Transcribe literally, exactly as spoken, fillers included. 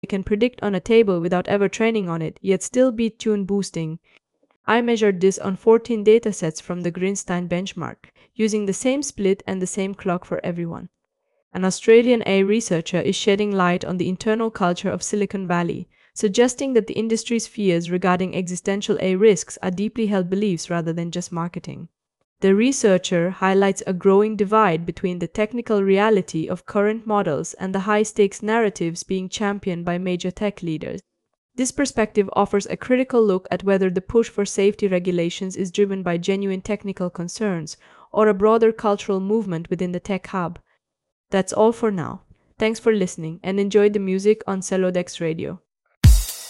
can predict on a table without ever training on it, yet still beat tune boosting. I measured this on fourteen datasets from the Greenstein benchmark, using the same split and the same clock for everyone. An Australian A I researcher is shedding light on the internal culture of Silicon Valley, suggesting that the industry's fears regarding existential A I risks are deeply held beliefs rather than just marketing. The researcher highlights a growing divide between the technical reality of current models and the high-stakes narratives being championed by major tech leaders. This perspective offers a critical look at whether the push for safety regulations is driven by genuine technical concerns or a broader cultural movement within the tech hub. That's all for now. Thanks for listening and enjoy the music on Celodex Radio.